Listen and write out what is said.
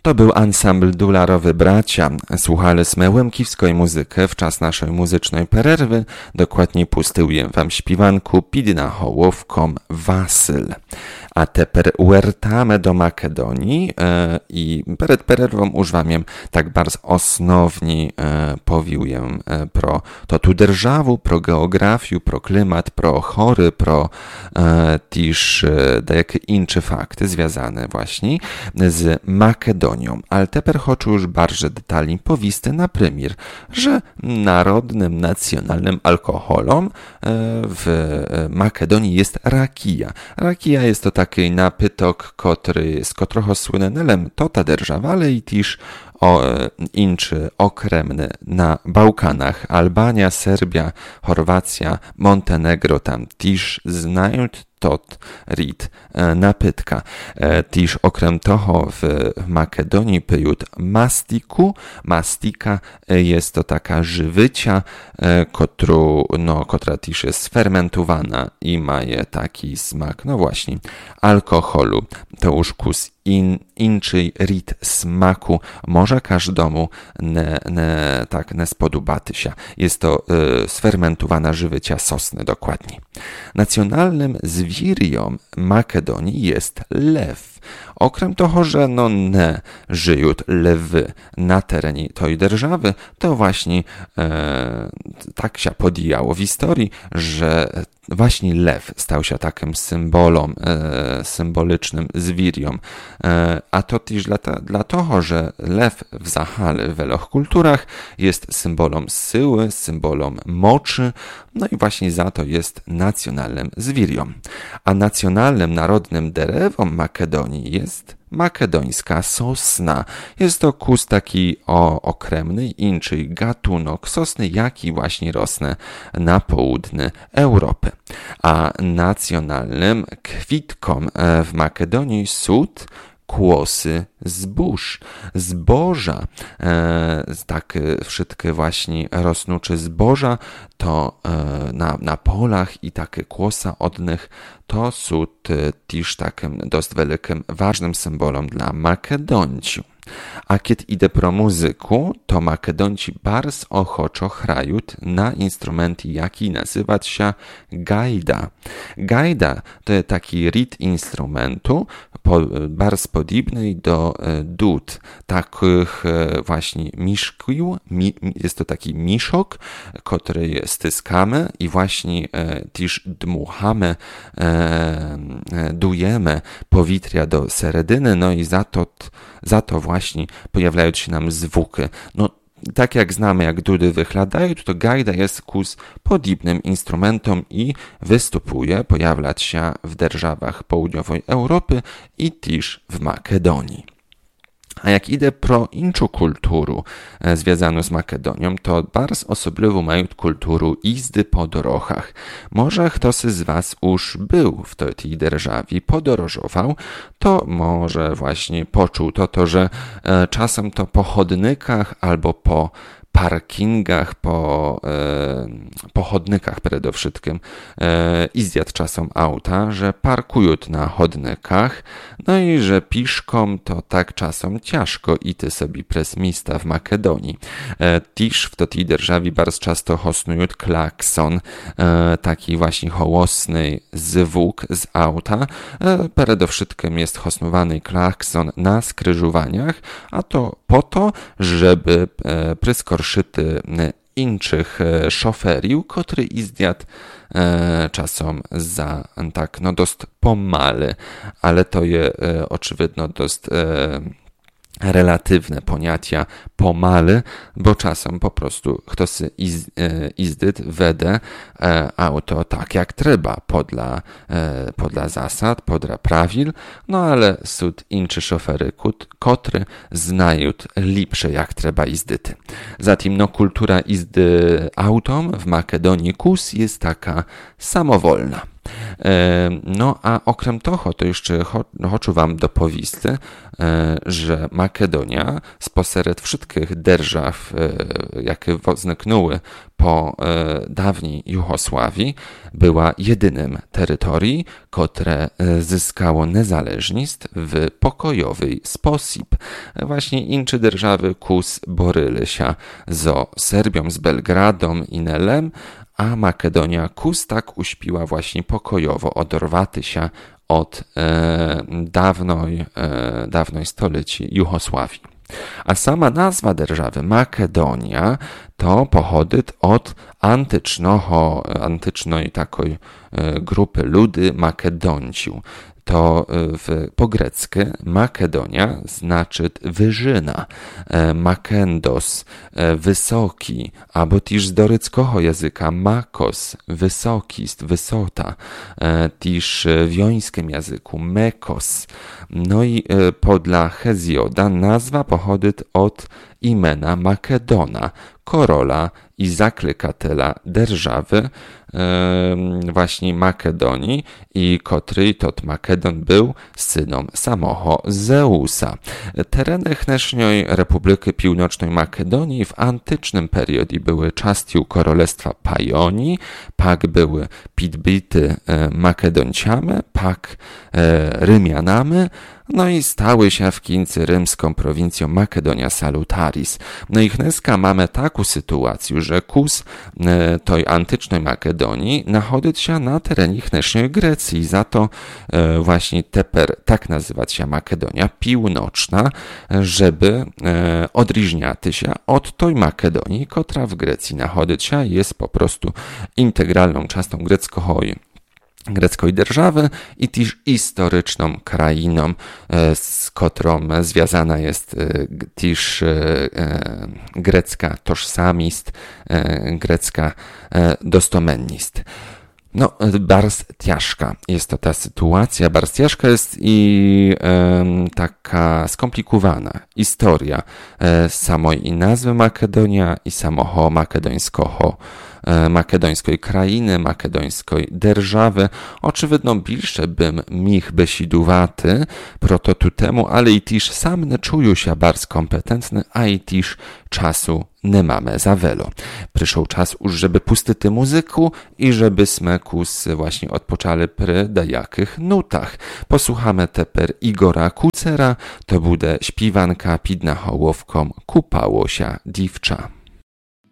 To był ansambl Dularowy Bracia. Słuchaliśmy łemkiwskiej muzykę w czas naszej muzycznej pererwy. Dokładniej pustyłuję wam śpiwanku Pidna Hołowkom Wasyl. A teper uertamy do Makedonii i przed pererwą używam tak bardzo osnowni powiuję pro to tu державу, pro geografię, pro klimat, pro chory, pro też jakie inne fakty związane właśnie z Makedonią. Ale teper chcę już bardziej detali powisty na premier, że narodnym, nacjonalnym alkoholem w Makedonii jest rakija. Rakija jest to taki napytok, z którego słynę nelem to ta держава, ale i też inczy okremny na Bałkanach. Albania, Serbia, Chorwacja, Montenegro tam też znają tot rit napytka. Też okrem toho w Makedonii pijut mastiku. Mastika jest to taka żywycia, która też jest sfermentowana i ma je taki smak, no właśnie, alkoholu. To już kus inczy rit smaku może każdemu nie spodobaty się. Jest to sfermentowana żywycia sosny dokładnie. Nacjonalnym zwiriom Makedonii jest lew. Okrem toho, że nie żyją lewy na terenie tej держаwy, to właśnie tak się podjało w historii, że właśnie lew stał się takim symbolem, symbolicznym zwiriom. A to też dlatego, że lew w Zahale w wielu kulturach jest symbolem siły, symbolem mocy, no i właśnie za to jest nacjonalnym zwiriom. A nacjonalnym narodnym derewom Makedonii jest makedońska sosna. Jest to kus taki okremny, inczy gatunok sosny, jaki właśnie rosnie na południu Europy. A nacjonalnym kwitkom w Makedonii są kłosy zbóż, zboża, tak wszystkie właśnie rosnucze zboża, to na polach i takie kłosa od nich, to są też takim dość wielkim, ważnym symbolem dla Makedońców. A kiedy idę pro muzyku, to Makedonci bardzo ochoczo hrają na instrumenty, jaki nazywa się gajda. Gajda to jest taki rytm instrumentu, bardzo podobny do dud, takich właśnie miszkił. Jest to taki miszok, który styskamy i właśnie też dmuchamy, dujemy powietrza do seredy, no i za to właśnie pojawiają się nam zwuky. No, tak jak znamy, jak dudy wychladają, to gajda jest kus podobnym instrumentom i pojawia się w державach południowej Europy i też w Makedonii. A jak idę pro inczą kulturu związaną z Makedonią, to bardzo osobliwą mają kulturu jizdy po dorogach. Może ktoś z was już był w tej державі, podorożował, to może właśnie poczuł to, że czasem to po chodnikach albo po parkingach, po chodnikach przede wszystkim i zjadł czasem auta, że parkują na chodnikach, no i że piszką to tak czasem ciężko iść sobie przez miasta w Makedonii. Też w tej державі bardzo często hosnują klakson, taki właśnie hołosny zwuk z auta. Przede wszystkim jest hosnowany klakson na skrzyżowaniach, a to po to, żeby pryskorszyty innych szoferił, który izdiad czasem za tak, no dość pomale, ale to jest oczywiście dość relatywne pojęcia pomale, bo czasem po prostu ktoś izdyt wede auto tak jak trzeba, podla zasad, podla prawil, no ale są inne szofery, które znają lepsze jak trzeba izdyty. Zatem no kultura izdy autom w Makedonii kus jest taka samowolna. No a okrem toho, to jeszcze хочу wam dopowiedzieć, że Makedonia spośród wszystkich держав, jakie wzniknęły po dawniej Juhosławii, była jedynym terytorium, które zyskało niezależność w pokojowy sposób. Właśnie inne держаwy kus boryły się z Serbią, z Belgradą i Nelem, a Makedonia kus tak uśpiła właśnie pokojowo odorwaty się od dawnej stolicy Juhosławii. A sama nazwa держаwy Makedonia to pochodzi od antycznej takiej grupy ludy Makedonciu. To po grecku Makedonia znaczy wyżyna, Makendos, wysoki, albo też z doryckiego języka Makos, wysokist, wysota, też w jońskim języku Mekos. No i podla Hezjoda nazwa pochodzi od imena Makedona, korola i zaklykatela держаwy, właśnie Makedonii, i który tot Makedon był synem samoho Zeusa. Tereny dnešniej Republiki Północnej Makedonii w antycznym periodzie były częścią Królestwa Pajonii, pak były podbite Makedońcami, pak Rzymianami, no i stały się w końcu rzymską prowincją Makedonia Salutaris. No i dneska mamy taką sytuację, że kus tej antycznej Makedonii nachodzi się na terenie dnešnej Grecji. Za to właśnie teper tak nazywać się Makedonia Północna, żeby odróżniać się od tej Makedonii, która w Grecji nachodzi się, jest po prostu integralną częścią greckiej держawy i też historyczną krainą, z którą związana jest też grecka tożsamość, grecka dostomenność. No, bardzo ciężka jest to ta sytuacja. Bardzo ciężka jest i taka skomplikowana historia samej nazwy Makedonia i samego makedońskiej krainy, makedońskiej держawy. Oczywiście bliższe bym mógł besiedowaty proto tu temu, ale i też sam nie czuję się bardzo kompetentny, a i też czasu nie mamy za wiele. Przyszedł czas już, żeby pustyty muzyku i żebyśmy kus właśnie odpoczęli przy dajakich nutach. Posłuchamy teper Igora Kucera, to bude śpiwanka pod nahołowką Kupało się dziewcza.